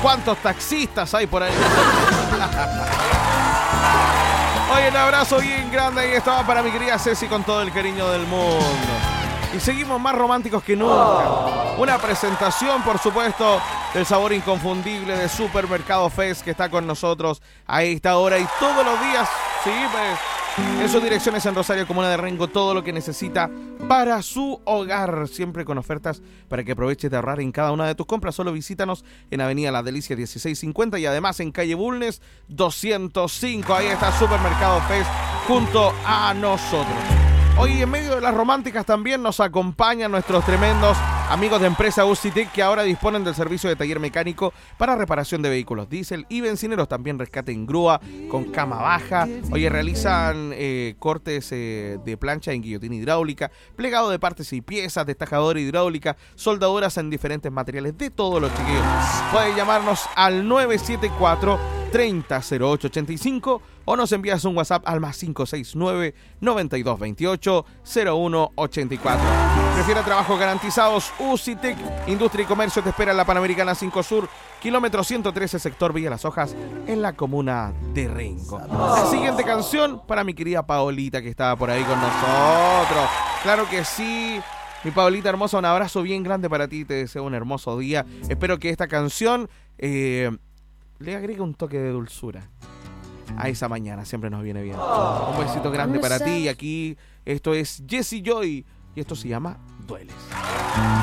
¿Cuántos taxistas hay por ahí? Oye, un abrazo bien grande. Ahí estaba para mi querida Ceci con todo el cariño del mundo. Y seguimos más románticos que nunca. Una presentación, por supuesto, del sabor inconfundible de Supermercado Fest, que está con nosotros a esta hora y todos los días. Sí, pues, en sus direcciones en Rosario, Comuna de Rengo, todo lo que necesita para su hogar. Siempre con ofertas para que aproveches de ahorrar en cada una de tus compras. Solo visítanos en Avenida La Delicia 1650 y además en Calle Bulnes 205. Ahí está Supermercado Fest junto a nosotros. Hoy en medio de las románticas también nos acompañan nuestros tremendos amigos de empresa UCITEC, que ahora disponen del servicio de taller mecánico para reparación de vehículos diésel y bencineros, también rescate en grúa con cama baja. Oye, realizan cortes de plancha en guillotina hidráulica, plegado de partes y piezas, destajadora hidráulica, soldaduras en diferentes materiales, de todos los chiquillos. Pueden llamarnos al 974-300885 o nos envías un WhatsApp al más 569-9228-0184. Prefiere trabajos garantizados. UCITEC, Industria y Comercio te espera en la Panamericana 5 Sur, kilómetro 113, sector Villa Las Hojas, en la comuna de Rengo. La siguiente canción para mi querida Paolita, que estaba por ahí con nosotros. Claro que sí. Mi Paolita hermosa, un abrazo bien grande para ti. Te deseo un hermoso día. Espero que esta canción le agregue un toque de dulzura a esa mañana. Siempre nos viene bien. Un besito grande para ti. Y aquí esto es Jessie Joy y esto se llama Dueles.